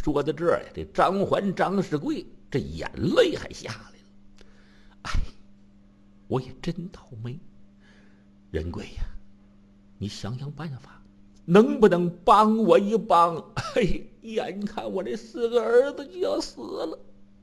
说到这儿呀，这张环、张世贵这眼泪还下来了。哎，我也真倒霉。仁贵呀，你想想办法，能不能帮我一帮？哎，眼看我这4个儿子就要死了。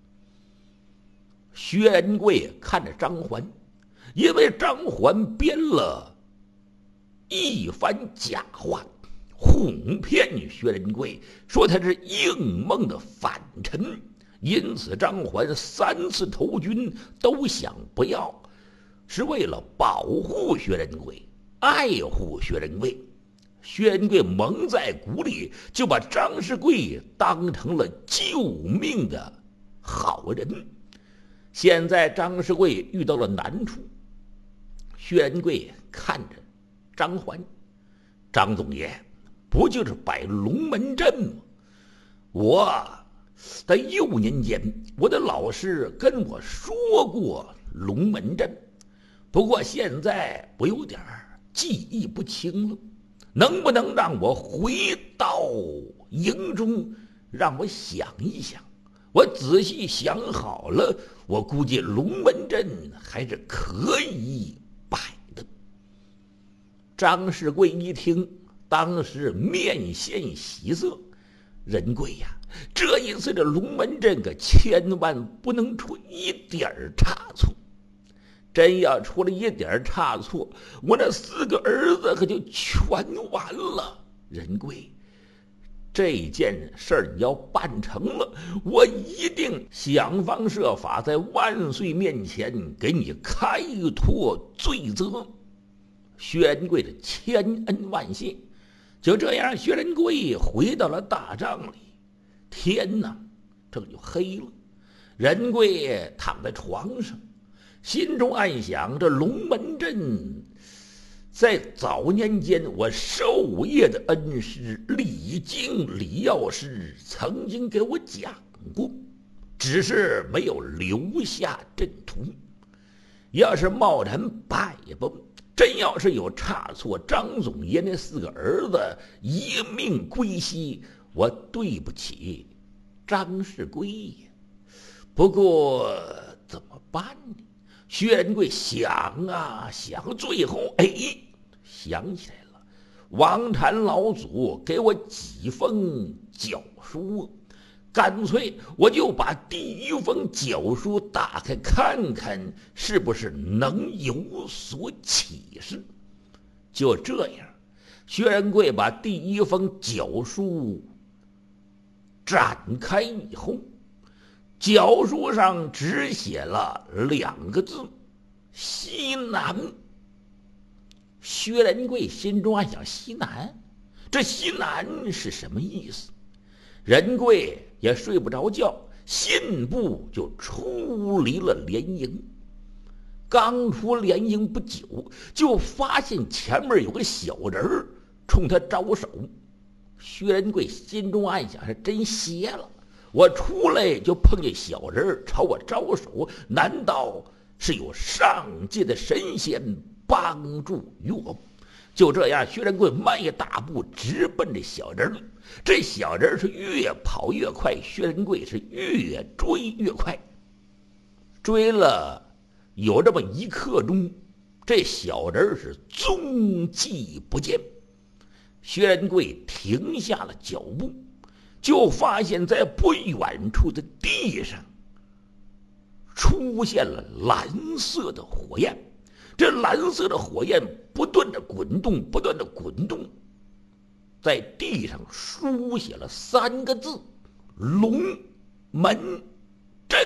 薛仁贵看着张环，因为张环编了一番假话，哄骗薛仁贵，说他是应梦的反臣，因此张环3次投军都想不要，是为了保护薛仁贵，爱护薛仁贵。薛仁贵蒙在鼓里，就把张世贵当成了救命的好人。现在张世贵遇到了难处，薛仁贵看着张环，张总爷，不就是摆龙门阵吗？我在幼年间，我的老师跟我说过龙门阵，不过现在我有点记忆不清了，能不能让我回到营中，让我想一想？我仔细想好了，我估计龙门阵还是可以摆的。张世贵一听，当时面现喜色。仁贵呀，这一次这龙门阵可千万不能出一点差错，真要出了一点差错，我那4个儿子可就全完了。仁贵，这件事儿你要办成了，我一定想方设法在万岁面前给你开脱罪责。薛仁贵的千恩万谢。就这样，薛仁贵回到了大帐里。天哪，这就黑了。仁贵躺在床上，心中暗想：这龙门阵在早年间，我授业的恩师李靖李药师曾经给我讲过，只是没有留下阵图。要是贸然摆吧，真要是有差错，张总爷那4个儿子一命归西，我对不起张世贵呀。不过怎么办呢？薛仁贵想啊想，最后想起来了，王禅老祖给我几封脚书，干脆我就把第1封脚书打开看看，是不是能有所启示。就这样，薛仁贵把第1封脚书展开以后，脚书上只写了2个字：西南。薛仁贵心中暗想：西南，这西南是什么意思？仁贵也睡不着觉，信步就出离了连营。刚出连营不久，就发现前面有个小人冲他招手。薛仁贵心中暗想：是真邪了，我出来就碰见小人朝我招手，难道是有上界的神仙帮助于我？就这样，薛仁贵迈大步直奔这小人。这小人是越跑越快，薛仁贵是越追越快。追了有这么1刻钟，这小人是踪迹不见。薛仁贵停下了脚步，就发现在不远处的地上出现了蓝色的火焰。这蓝色的火焰不断的滚动，不断的滚动，在地上书写了3个字：龙门阵。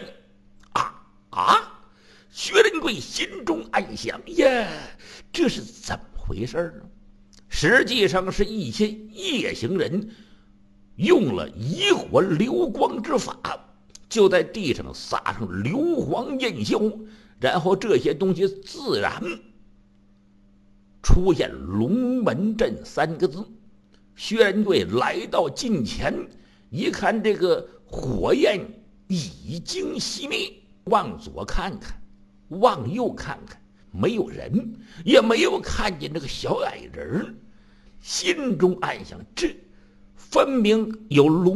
薛仁贵心中暗想：呀，这是怎么回事呢？实际上是一些夜行人用了以火流光之法，就在地上撒上硫磺焰硝，然后这些东西自然出现龙门阵3个字。薛仁贵来到近前，一看这个火焰已经熄灭，往左看看，往右看看，没有人，也没有看见这个小矮人，心中暗想：这分明有龙